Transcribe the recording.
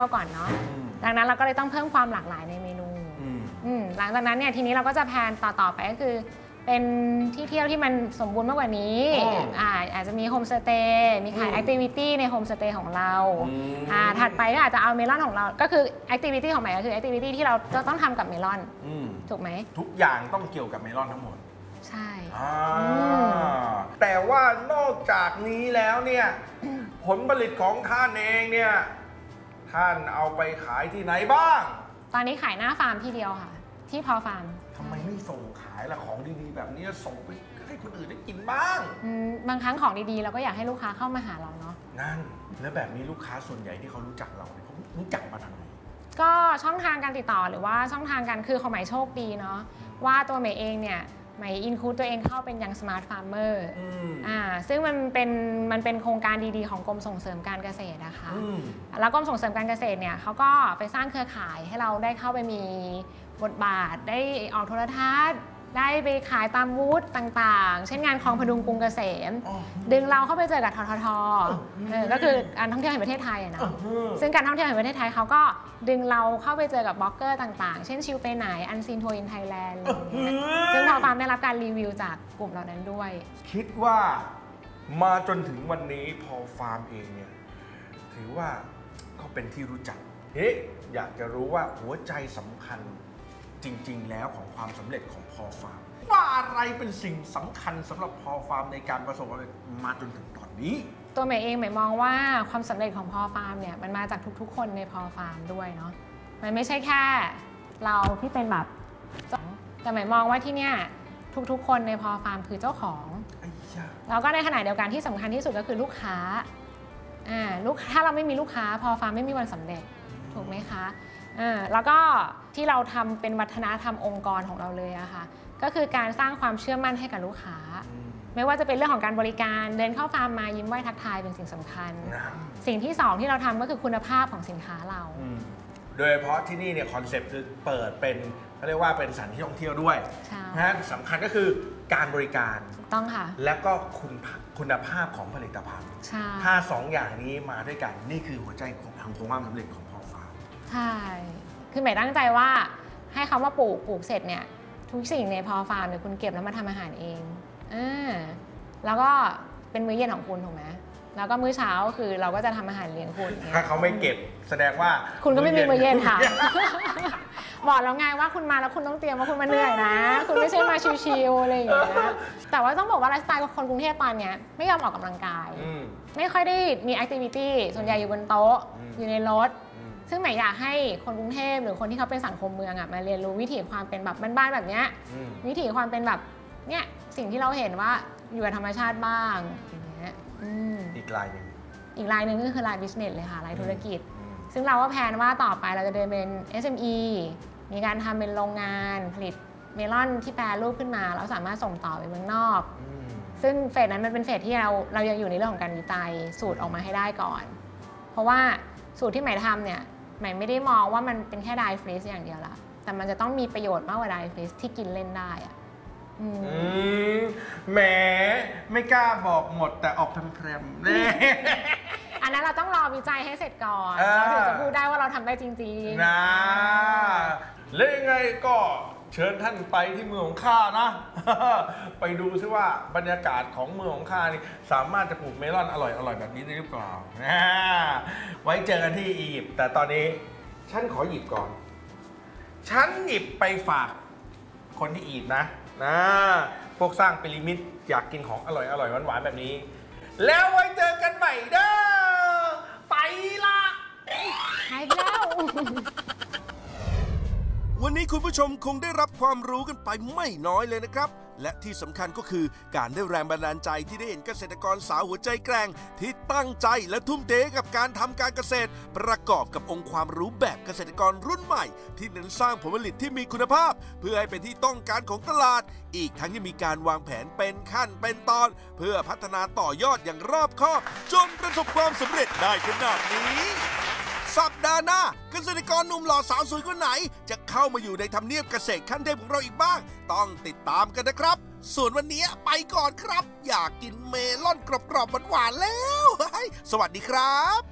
ก่อนเนาะดังนั้นเราก็เลยต้องเพิ่มความหลากหลายในเมนูหลังจากนั้นเนี่ยทีนี้เราก็จะแพลนต่อไปก็คือเป็นที่เที่ยวที่มันสมบูรณ์มากกว่านี้อาจจะมีโฮมสเตย์มีขายแอคทิวิตี้ในโฮมสเตย์ของเราถัดไปก็อาจจะเอาเมลอนของเราก็คือแอคทิวิตี้ของใหม่ก็คือแอคทิวิตี้ที่เราจะต้องทำกับเมลอนถูกไหมทุกอย่างต้องเกี่ยวกับเมลอนทั้งหมดใช่แต่ว่านอกจากนี้แล้วเนี่ยผลผลิตของท่านเองเนี่ยท่านเอาไปขายที่ไหนบ้างตอนนี้ขายหน้าฟาร์มที่เดียวค่ะที่พอฟาร์มทำไมไม่ส่งขายล่ะของดีๆแบบนี้ส่งไปให้คนอื่นได้กินบ้างบางครั้งของดีๆเราก็อยากให้ลูกค้าเข้ามาหาเราเนาะนั่นแล้วแบบนี้ลูกค้าส่วนใหญ่ที่เขารู้จักเราเขารู้จักมาทางไหนก็ช่องทางการติดต่อหรือว่าช่องทางการคือของใหม่โชคดีเนาะว่าตัวใหม่เองเนี่ยใหม่อินคูดตัวเองเข้าเป็นยังสมาร์ทฟาร์มเมอร์ซึ่งมันเป็นโครงการดีๆของกรมส่งเสริมการเกษตรนะคะแล้วกรมส่งเสริมการเกษตรเนี่ยเขาก็ไปสร้างเครือข่ายให้เราได้เข้าไปมีบทบาทได้ออกโทรทัศน์ได้ไปขายตามบูธต่างๆเช่นงานคลองพดุงกรุงเกษมดึงเราเข้าไปเจอกับททท.ก็คือการท่องเที่ยวแห่งประเทศไทยนะซึ่งการท่องเที่ยวแห่งประเทศไทยเขาก็ดึงเราเข้าไปเจอกับบล็อกเกอร์ต่างๆเช่นชิลไปไหนอันซีนทัวร์อินไทยแลนด์ซึ่งพอฟาร์มได้รับการรีวิวจากกลุ่มเหล่านั้นด้วยคิดว่ามาจนถึงวันนี้พอฟาร์มเองเนี่ยถือว่าก็เป็นที่รู้จักอยากจะรู้ว่าหัวใจสำคัญจริงๆแล้วของความสำเร็จของพอฟาร์มว่าอะไรเป็นสิ่งสำคัญสำหรับพอฟาร์มในการประสบความสำเร็จมาจนถึงตอนนี้ตัวใหม่เองใหม่มองว่าความสำเร็จของพอฟาร์มเนี่ยมันมาจากทุกๆคนในพอฟาร์มด้วยเนาะมันไม่ใช่แค่เราที่เป็นแบบแต่ใหม่มองว่าที่เนี่ยทุกๆคนในพอฟาร์มคือเจ้าของแล้วก็ในขณะเดียวกันที่สำคัญที่สุดก็คือลูกค้าถ้าเราไม่มีลูกค้าพอฟาร์มไม่มีวันสำเร็จถูกไหมคะแล้วก็ที่เราทำเป็นวัฒนธรรมองค์กรของเราเลยอะค่ะก็คือการสร้างความเชื่อมั่นให้กับลูกค้าไม่ว่าจะเป็นเรื่องของการบริการเดินเข้าฟาร์มมายิ้มไหว้ทักทายเป็นสิ่งสำคัญสิ่งที่2ที่เราทำก็คือคุณภาพของสินค้าเราโดยเฉพาะที่นี่เนี่ยคอนเซ็ปต์คือเปิดเป็นเขาเรียกว่าเป็นสถานที่ท่องเที่ยวด้วยนะสำคัญก็คือการบริการต้องค่ะและก็คุณภาพของผลิตภัณฑ์ถ้า2อย่างนี้มาด้วยกันนี่คือหัวใจของความสำเร็จของพอฟาร์มใช่คือหมายตั้งใจว่าให้เขามาปลูกเสร็จเนี่ยทุกสิ่งในพอฟาร์มเนี่ยคุณเก็บแล้วมาทำอาหารเองแล้วก็เป็นมื้อเย็นของคุณถูกไหมแล้วก็มื้อเช้าคือเราก็จะทำอาหารเลี้ยงคุณถ้าเขาไม่เก็บแสดงว่าคุณก็ไม่มีมื้อเย็นค่ะบอกแล้วไงว่าคุณมาแล้วคุณต้องเตรียมว่าคุณมาเหนื่อยนะคุณไม่ใช่มาชิลๆอะไรอย่างเงี้ยแต่ว่าต้องบอกว่าไลฟ์สไตล์ของคนกรุงเทพตอนนี้ไม่ยอมออกกำลังกายไม่ค่อยได้มีแอคทิวิตี้ส่วนใหญ่อยู่บนโต๊ะอยู่ในรถซึ่งหมายอยากให้คนกรุงเทพหรือคนที่เขาเป็นสังคมเมืองมาเรียนรู้วิถีความเป็นแบบบ้านๆแบบเนี้ยวิถีความเป็นแบบเนี้ยสิ่งที่เราเห็นว่าอยู่กับธรรมชาติบ้างอย่างเงี้ยอีกรายหนึ่งก็คือรายบิสเนสเลยค่ะรายธุรกิจซึ่งเราก็แพลนว่าต่อไปเราจะเดินเป็น SME มีการทำเป็นโรงงานผลิตเมลอนที่แปรรูปขึ้นมาแล้วสามารถส่งต่อไปเมืองนอกซึ่งเฟสนั้นมันเป็นเฟสที่เรายังอยู่ในเรื่องของการวิจัยสูตรออกมาให้ได้ก่อนเพราะว่าสูตรที่ใหม่ทำเนี่ยใหม่ไม่ได้มองว่ามันเป็นแค่ไดฟรีซอย่างเดียวละแต่มันจะต้องมีประโยชน์มากกว่าไดฟรีซที่กินเล่นได้อะแหมไม่กล้าบอกหมดแต่ออกแพรมๆแน่อันนั้นเราต้องรอวิจัยให้เสร็จก่อนเราถึงจะพูดได้ว่าเราทำได้จริงๆนะแล้วยังไงก็เชิญท่านไปที่เมืองของข้านะไปดูซิว่าบรรยากาศของเมืองของข้านี่สามารถจะปลูกเมลอนอร่อยแบบนี้ได้หรือเปล่าไว้เจอกันที่อียิปต์แต่ตอนนี้ฉันขอหยิบก่อนฉันหยิบไปฝากคนที่อียิปต์นะพวกสร้างพีระมิดอยากกินของอร่อยหวานๆแบบนี้แล้วไว้เจอกันใหม่เด้อไปละหายไปแล้ววันนี้คุณผู้ชมคงได้รับความรู้กันไปไม่น้อยเลยนะครับและที่สำคัญก็คือการได้แรงบันดาลใจที่ได้เห็นเกษตรกรสาวหัวใจแกร่งที่ตั้งใจและทุ่มเทกับการทำการเกษตรประกอบกับองค์ความรู้แบบเกษตรกรรุ่นใหม่ที่เน้นสร้างผลผลิตที่มีคุณภาพเพื่อให้เป็นที่ต้องการของตลาดอีกทั้งยังมีการวางแผนเป็นขั้นเป็นตอนเพื่อพัฒนาต่อยอดอย่างรอบคอบจนประสบความสำเร็จได้ขนาดนี้สัปดาห์หน้าเกษตรกรหนุ่มหล่อสาวสวยคนไหนจะเข้ามาอยู่ในทำเนียบเกษตรขั้นเทพของเราอีกบ้างต้องติดตามกันนะครับส่วนวันนี้ไปก่อนครับอยากกินเมลอนกรอบๆหวานๆแล้วสวัสดีครับ